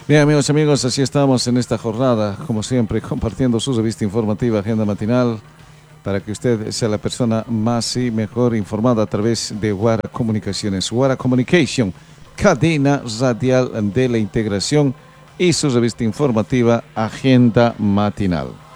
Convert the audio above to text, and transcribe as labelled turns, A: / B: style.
A: Bien, amigos, así estamos en esta jornada, como siempre, compartiendo su revista informativa Agenda Matinal, para que usted sea la persona más y mejor informada a través de Guara Comunicaciones. Guara Communication, cadena radial de la integración, y su revista informativa Agenda Matinal.